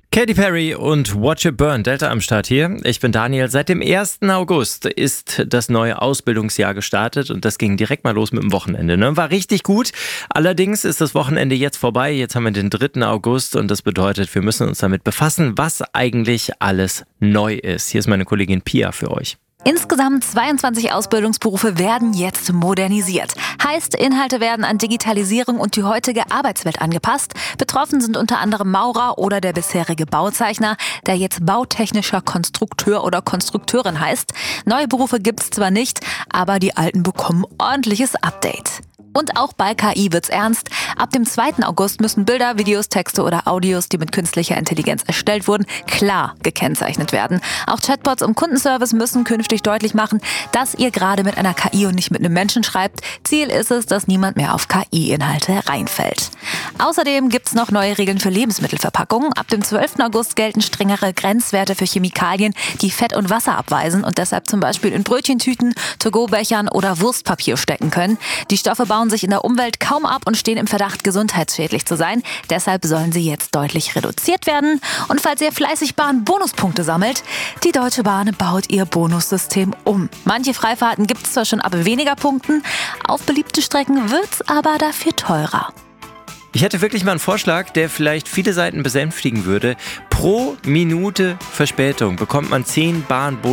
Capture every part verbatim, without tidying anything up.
Katy Perry und Watch It Burn, Delta am Start hier. Ich bin Daniel. Seit dem ersten August ist das neue Ausbildungsjahr gestartet und das ging direkt mal los mit dem Wochenende. Ne? War richtig gut. Allerdings ist das Wochenende jetzt vorbei. Jetzt haben wir den dritten August und das bedeutet, wir müssen uns damit befassen, was eigentlich alles neu ist. Hier ist meine Kollegin Pia für euch. Insgesamt zweiundzwanzig Ausbildungsberufe werden jetzt modernisiert. Heißt, Inhalte werden an Digitalisierung und die heutige Arbeitswelt angepasst. Betroffen sind unter anderem Maurer oder der bisherige Bauzeichner, der jetzt bautechnischer Konstrukteur oder Konstrukteurin heißt. Neue Berufe gibt's zwar nicht, aber die alten bekommen ordentliches Update. Und auch bei K I wird's ernst. Ab dem zweiten August müssen Bilder, Videos, Texte oder Audios, die mit künstlicher Intelligenz erstellt wurden, klar gekennzeichnet werden. Auch Chatbots im Kundenservice müssen künftig deutlich machen, dass ihr gerade mit einer K I und nicht mit einem Menschen schreibt. Ziel ist es, dass niemand mehr auf K I-Inhalte reinfällt. Außerdem gibt's noch neue Regeln für Lebensmittelverpackungen. Ab dem zwölften August gelten strengere Grenzwerte für Chemikalien, die Fett und Wasser abweisen und deshalb zum Beispiel in Brötchentüten, To-Go-Bechern oder Wurstpapier stecken können. Die Stoffe bauen sich in der Umwelt kaum ab und stehen im Verdacht, gesundheitsschädlich zu sein. Deshalb sollen sie jetzt deutlich reduziert werden. Und falls ihr fleißig Bahn-Bonuspunkte sammelt, die Deutsche Bahn baut ihr Bonussystem um. Manche Freifahrten gibt es zwar schon ab weniger Punkten, auf beliebte Strecken wird's aber dafür teurer. Ich hätte wirklich mal einen Vorschlag, der vielleicht viele Seiten besänftigen würde. Pro Minute Verspätung bekommt man zehn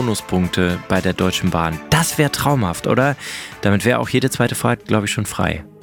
Bahn-Bonuspunkte bei der Deutschen Bahn. Das wäre traumhaft, oder? Damit wäre auch jede zweite Fahrt, glaube ich, schon frei.